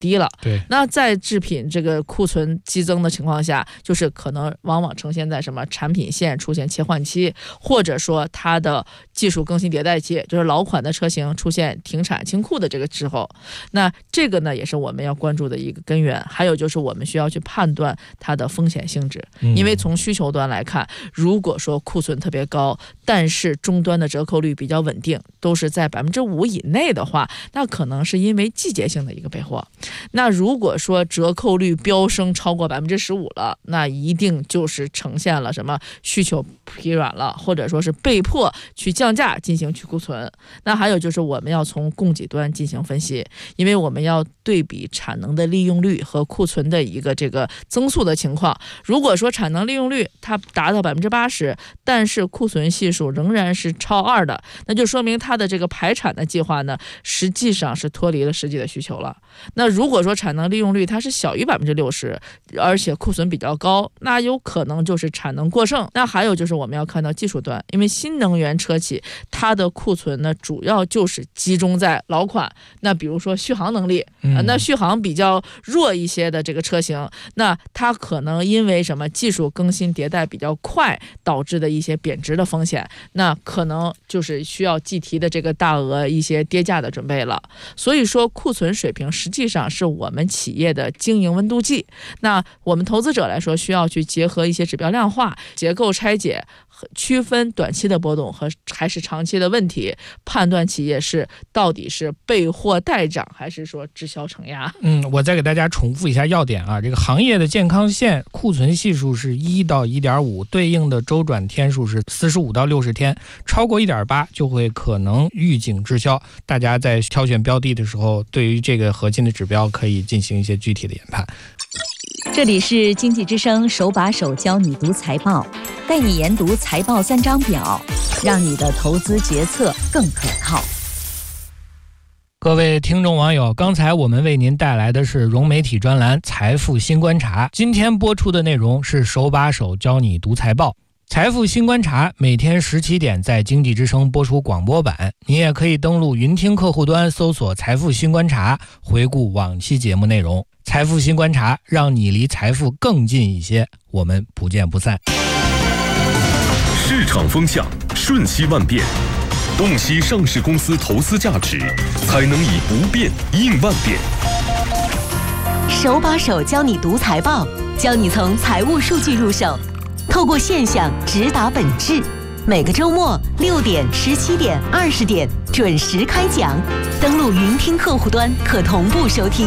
低了。 对， 那在制品这个库存激增的情况下，就是可能往往呈现在什么产品线出现切换期，或者说它的技术更新迭代期，就是老款的车型出现停产清库的这个时候。那这个呢也是我们要关注的一个根源。还有就是我们需要去判断它的风险性质，因为从需求端来看，如果说库存特别高，但是终端的折扣率比较稳定，都是在5%以内的话，那可能是因为季节性的一个备货。那如果说折扣率飙升超过15%了，那一定就是呈现了什么需求疲软了，或者说是被迫去降价进行去库存。那还有就是我们要从供给端进行分析，因为我们要对比产能的利用率和库存的一个这个增速的情况。如果说产能利用率它达到80%，但是库存系数仍然是超2的，那就说明它的这个排产的计划呢，实际上是脱离了实际的需求了。那如果说产能利用率它是小于60%，而且库存比较高，那有可能就是产能过剩。那还有就是我们要看到技术端，因为新能源车企它的库存呢，主要就是集中在老款，那比如说续航能力，那续航比较弱一些的这个车型，那它可能因为什么技术更新迭代比较快导致的一些贬值的风险，那可能就是需要计提的这个大额一些跌价的准备了。所以说库存水平实际上是我们企业的经营温度计。那我们投资者来说，需要去结合一些指标量化、结构拆解，区分短期的波动和还是长期的问题，判断企业是到底是备货待涨还是说滞销承压。 我再给大家重复一下要点啊，这个行业的健康线库存系数是1到1.5，对应的周转天数是45到60天，超过1.8就会可能预警滞销。大家在挑选标的的时候，对于这个核心的指标可以进行一些具体的研判。 这里是经济之声手把手教你读财报，带你研读财报3张表，让你的投资决策更可靠。 各位听众网友，刚才我们为您带来的是融媒体专栏财富新观察，今天播出的内容是手把手教你读财报。财富新观察每天17点在经济之声播出广播版，你也可以登录云听客户端搜索财富新观察，回顾往期节目内容。财富新观察，让你离财富更近一些，我们不见不散。 市场风向瞬息万变，洞悉上市公司投资价值，才能以不变应万变。 手把手教你读财报，教你从财务数据入手，透过现象直达本质。每个周末6点、17点、20点准时开讲，登录云听客户端可同步收听。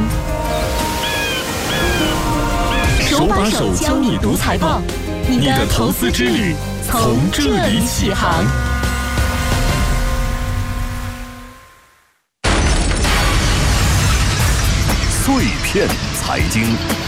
手把手教你读财报，你的投资之旅从这里起航。 碎片财经。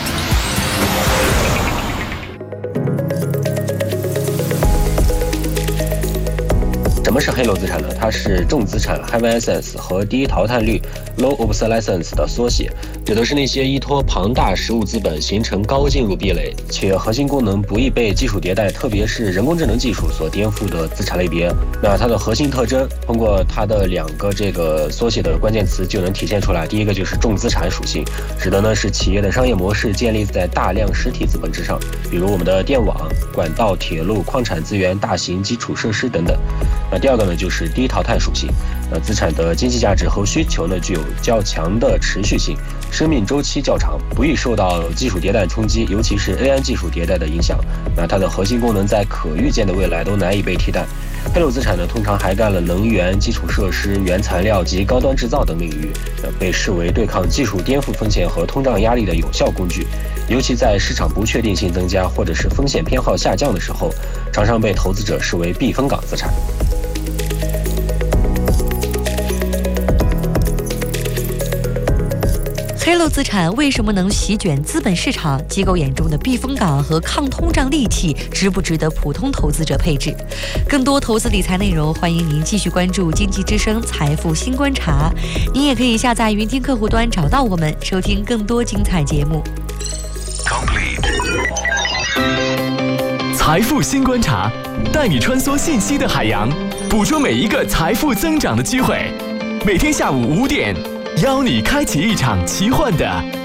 什么是黑楼资产呢？它是重资产 Heavy Assets 和低淘汰率 Low Obsolescence 的缩写，指的是那些依托庞大实物资本形成高进入壁垒且核心功能不易被技术迭代，特别是人工智能技术所颠覆的资产类别。那它的核心特征通过它的2个这个缩写的关键词就能体现出来。第一个就是重资产属性，指的呢是企业的商业模式建立在大量实体资本之上，比如我们的电网、管道、铁路、矿产资源、大型基础设施等等。那第二个呢就是低淘汰属性，资产的经济价值和需求呢具有较强的持续性，生命周期较长，不易受到技术迭代冲击，尤其是 AI 技术迭代的影响。那它的核心功能在可预见的未来都难以被替代。黑楼资产呢通常涵盖了能源、基础设施、原材料及高端制造等领域，被视为对抗技术颠覆风险和通胀压力的有效工具。尤其在市场不确定性增加或者是风险偏好下降的时候，常常被投资者视为避风港资产。 黑楼资产为什么能席卷资本市场？机构眼中的避风港和抗通胀利器，值不值得普通投资者配置？更多投资理财内容，欢迎您继续关注经济之声财富新观察。您也可以下载云听客户端找到我们，收听更多精彩节目。 财富新观察，带你穿梭信息的海洋，捕捉每一个财富增长的机会。每天下午5点邀你开启一场奇幻的